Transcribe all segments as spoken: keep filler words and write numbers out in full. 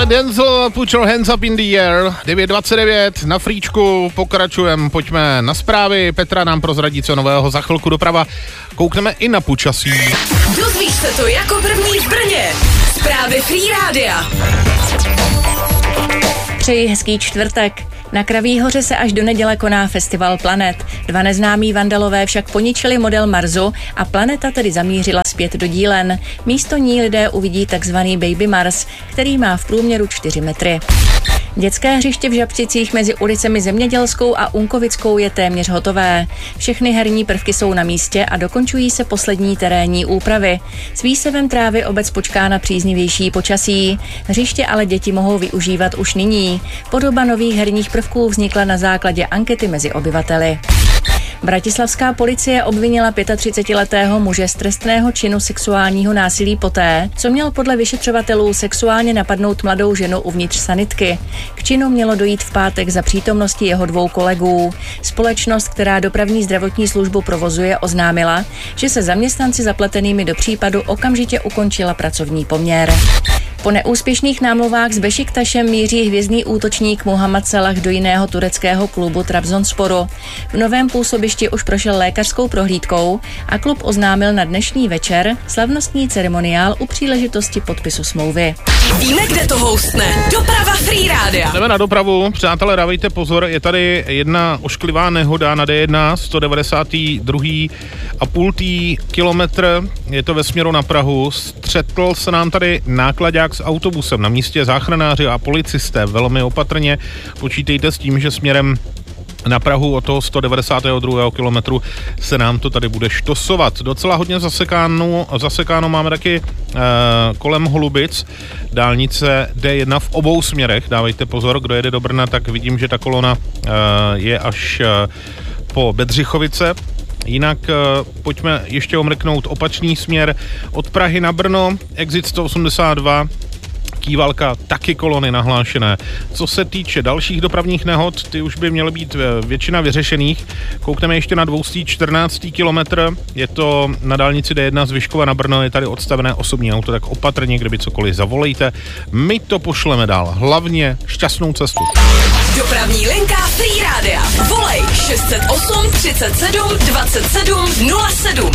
Denzel, put your hands up in the air. devět dvacet devět na Fríčku, pokračujeme, pojďme na zprávy. Petra nám prozradí co nového, za chvilku doprava. Koukneme i na počasí. Dozvíš se to jako první v Brně. Zprávy Free Rádia. Přeji hezký čtvrtek. Na Kraví hoře se až do neděle koná festival Planet. Dva neznámí vandalové však poničili model Marsu a planeta tedy zamířila zpět do dílen. Místo ní lidé uvidí takzvaný Baby Mars, který má v průměru čtyři metry. Dětské hřiště v Žabřicích mezi ulicemi Zemědělskou a Unkovickou je téměř hotové. Všechny herní prvky jsou na místě a dokončují se poslední terénní úpravy. S výsevem trávy obec počká na příznivější počasí. Hřiště ale děti mohou využívat už nyní. Podoba nových herních prvků vznikla na základě ankety mezi obyvateli. Bratislavská policie obvinila třicetiletého muže z trestného činu sexuálního násilí poté, co měl podle vyšetřovatelů sexuálně napadnout mladou ženu uvnitř sanitky. K činu mělo dojít v pátek za přítomnosti jeho dvou kolegů. Společnost, která dopravní zdravotní službu provozuje, oznámila, že se zaměstnanci zapletenými do případu okamžitě ukončila pracovní poměr. Po neúspěšných námluvách s Bešiktašem míří hvězdný útočník Muhammad Salah do jiného tureckého klubu Trabzonsporu. V novém působišti už prošel lékařskou prohlídkou a klub oznámil na dnešní večer slavnostní ceremoniál u příležitosti podpisu smlouvy. Víme, kde to houstne. Doprava Free Rádia. Jdeme na dopravu. Přátelé, dávejte pozor, je tady jedna ošklivá nehoda na D jedna, sto devadesát dva a půl kilometr, je to ve směru na Prahu. Střetl se nám tady nákladák s autobusem. Na místě záchranáři a policisté velmi opatrně. Počítejte s tím, že směrem na Prahu od toho sto devadesátého druhého kilometru se nám to tady bude štosovat. Docela hodně zasekáno, zasekáno máme taky e, kolem Holubic, dálnice D jedna v obou směrech. Dávejte pozor, kdo jede do Brna, tak vidím, že ta kolona e, je až e, po Bedřichovice. Jinak e, pojďme ještě omrknout opačný směr od Prahy na Brno, exit sto osmdesát dva, Kývalka, taky kolony nahlášené. Co se týče dalších dopravních nehod, ty už by měly být většina vyřešených. Koukneme ještě na dvě stě čtrnáctý kilometr, je to na dálnici D jedna z Vyškova na Brno, je tady odstavené osobní auto, tak opatrně, kdyby cokoliv zavolejte. My to pošleme dál, hlavně šťastnou cestu. Dopravní linka Free Rádia. Volej šest set osm třicet sedm dvacet sedm nula sedm.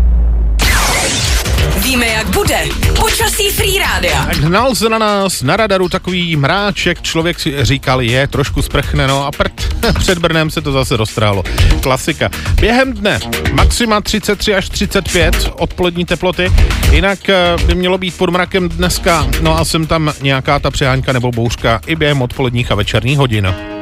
Víme, jak bude. Počasí Free Rádia. Tak hnal se na nás na radaru takový mráček, člověk si říkal, je trošku sprchne, no a prd. Před Brnem se to zase roztrálo. Klasika. Během dne maxima třicet tři až třicet pět, odpolední teploty, jinak by mělo být pod mrakem dneska, no a sem tam nějaká ta přehánka nebo bouřka i během odpoledních a večerních hodin.